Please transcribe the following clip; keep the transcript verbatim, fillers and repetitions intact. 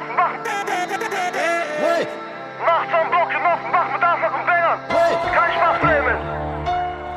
mach. Hey, Mach zum Block, mach, mach mit Anschlag und Bängern. hey, Kein Spaß nehmen.